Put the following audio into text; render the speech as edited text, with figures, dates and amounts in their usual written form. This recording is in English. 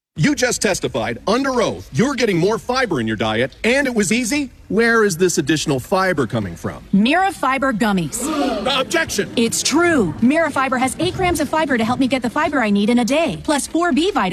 You just testified under oath you're getting more fiber in your diet, and it was easy? Where is this additional fiber coming from? Mira Fiber Gummies. Objection! It's true. Mira Fiber has 8 grams of fiber to help me get the fiber I need in a day, plus 4 B vitamins.